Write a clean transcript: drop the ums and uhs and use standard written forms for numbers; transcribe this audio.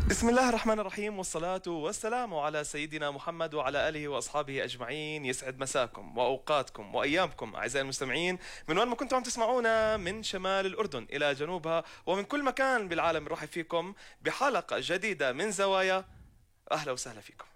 بسم الله الرحمن الرحيم، والصلاة والسلام على سيدنا محمد وعلى آله وأصحابه أجمعين. يسعد مساكم وأوقاتكم وأيامكم أعزائي المستمعين، من وين ما كنتم عم تسمعونا، من شمال الأردن إلى جنوبها ومن كل مكان بالعالم. نرحب فيكم بحلقة جديدة من زوايا. أهلا وسهلا فيكم.